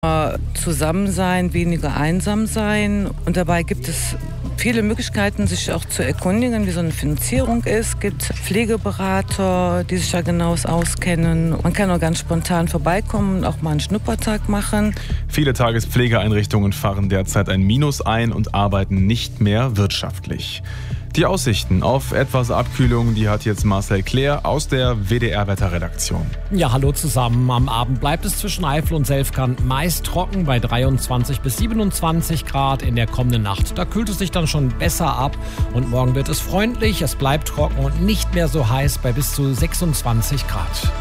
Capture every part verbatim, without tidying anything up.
Zusammen sein, weniger einsam sein. Und dabei gibt es viele Möglichkeiten, sich auch zu erkundigen, wie so eine Finanzierung ist. Es gibt Pflegeberater, die sich da genau auskennen. Man kann auch ganz spontan vorbeikommen und auch mal einen Schnuppertag machen. Viele Tagespflegeeinrichtungen fahren derzeit ein Minus ein und arbeiten nicht mehr wirtschaftlich. Die Aussichten auf etwas Abkühlung, die hat jetzt Marcel Claire aus der W D R-Wetterredaktion. Ja, hallo zusammen. Am Abend bleibt es zwischen Eifel und Selfkant meist trocken bei dreiundzwanzig bis siebenundzwanzig Grad. In der kommenden Nacht, da kühlt es sich dann schon besser ab. Und morgen wird es freundlich, es bleibt trocken und nicht mehr so heiß bei bis zu sechsundzwanzig Grad.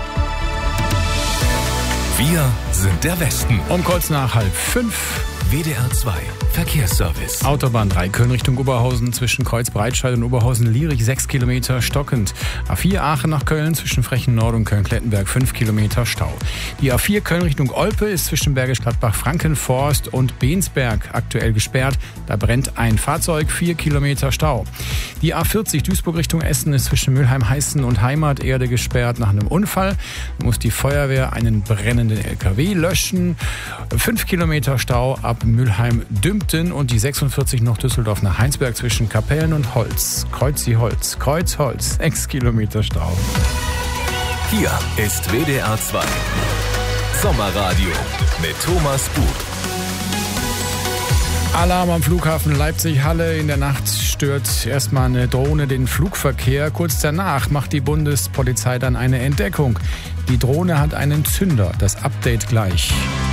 Wir sind der Westen. Um kurz nach halb fünf. W D R zwei Verkehrsservice. Autobahn drei Köln Richtung Oberhausen zwischen Kreuz-Breitscheid und Oberhausen-Lierich sechs Kilometer stockend. A vier Aachen nach Köln zwischen Frechen Nord und Köln-Klettenberg fünf Kilometer Stau. Die A vier Köln Richtung Olpe ist zwischen Bergisch Gladbach, Frankenforst und Bensberg aktuell gesperrt. Da brennt ein Fahrzeug, vier Kilometer Stau. Die A vierzig Duisburg Richtung Essen ist zwischen Mülheim-Heißen und Heimaterde gesperrt nach einem Unfall. Da muss die Feuerwehr einen brennenden L K W löschen. fünf Kilometer Stau ab Mülheim-Dümpten und die sechsundvierzig noch Düsseldorf nach Heinsberg zwischen Kapellen und Holz. Kreuzi-Holz, Kreuz-Holz, sechs Kilometer Stau. Hier ist W D R zwei Sommerradio mit Thomas Bub. Alarm am Flughafen Leipzig-Halle. In der Nacht stört erstmal eine Drohne den Flugverkehr. Kurz danach macht die Bundespolizei dann eine Entdeckung. Die Drohne hat einen Zünder. Das Update gleich.